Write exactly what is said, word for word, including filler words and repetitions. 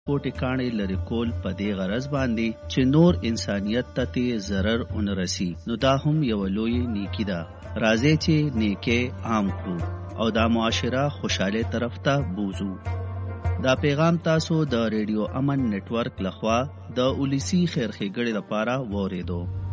سپورټي کاڼي لري کول په دې غرض باندې چې نور انسانیت ته ضرر ونه رسي، نو دا هم یو لوی نیکی ده. راځي چې نیکه عام کړو او دا معاشره خوشاله طرف ته بوزو. دا پیغام تاسو د ریډیو امن نتورک لخوا د اولیسی خیرخېګړې لپاره وریدو.